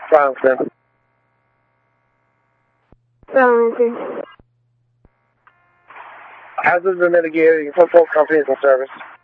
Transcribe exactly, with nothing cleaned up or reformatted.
Silencer. Silencer. Hazards are mitigated. Your football company is in service.